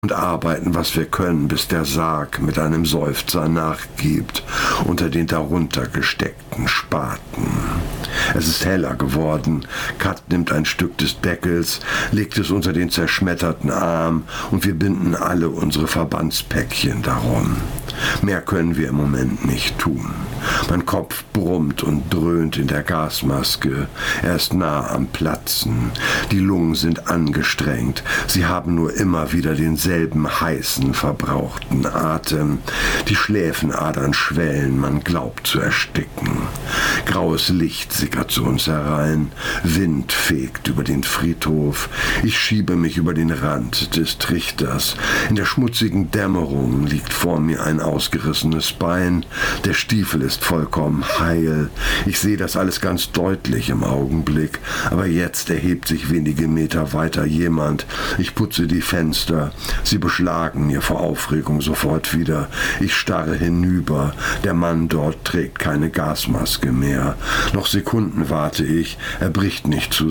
und arbeiten, was wir können, bis der Sarg mit einem Seufzer nachgibt unter den darunter gesteckten Spaten. Es ist heller geworden. Kat nimmt ein Stück des Deckels, legt es unter den zerschmetterten Arm und wir binden alle unsere Verbandspäckchen darum. Mehr können wir im Moment nicht tun. Mein Kopf brummt und dröhnt in der Gasmaske. Er ist nah am Platzen. Die Lungen sind angestrengt. Sie haben nur immer wieder denselben heißen, verbrauchten Atem. Die Schläfenadern schwellen, man glaubt zu ersticken. Graues Licht sickert zu uns herein. Wind fegt über den Friedhof. Ich schiebe mich über den Rand des Trichters. In der schmutzigen Dämmerung liegt vor mir ein ausgerissenes Bein. Der Stiefel ist vollkommen heil. Ich sehe das alles ganz deutlich im Augenblick. Aber jetzt erhebt sich wenige Meter weiter jemand. Ich putze die Fenster. Sie beschlagen mir vor Aufregung sofort wieder. Ich starre hinüber. Der Mann dort trägt keine Gasmaske mehr. Noch Sekunden warte ich. Er bricht nicht zusammen.